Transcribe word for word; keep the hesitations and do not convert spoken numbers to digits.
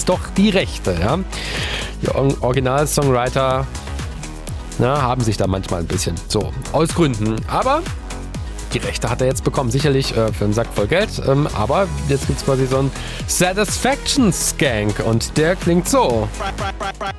es doch die Rechte. Ja? Die Original-Songwriter na, haben sich da manchmal ein bisschen so aus Gründen. Aber die Rechte hat er jetzt bekommen, sicherlich äh, für einen Sack voll Geld. Ähm, aber jetzt gibt es quasi so einen Satisfaction-Skank und der klingt so.